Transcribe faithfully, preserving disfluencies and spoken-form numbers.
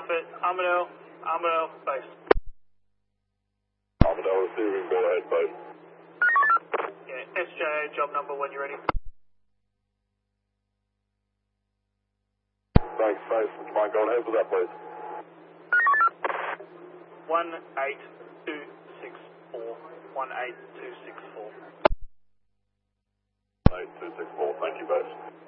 Alpha, Armadale, Armadale, base. Armadale receiving, go ahead, base. Yeah, S J A job number when you're ready. Thanks, base. Mike, go ahead with that, please. one eight two six four, one eight two six four. eight two six four, thank you, base.